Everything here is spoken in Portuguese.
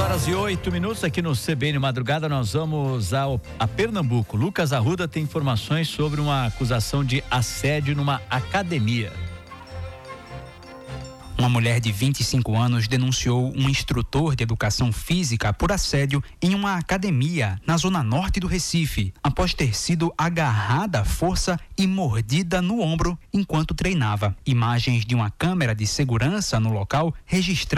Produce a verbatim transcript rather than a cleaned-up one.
horas e oito minutos aqui no C B N Madrugada. Nós vamos ao, a Pernambuco. Lucas Arruda tem informações sobre uma acusação de assédio numa academia. Uma mulher de vinte e cinco anos denunciou um instrutor de educação física por assédio em uma academia na zona norte do Recife, após ter sido agarrada à força e mordida no ombro enquanto treinava. Imagens de uma câmera de segurança no local registraram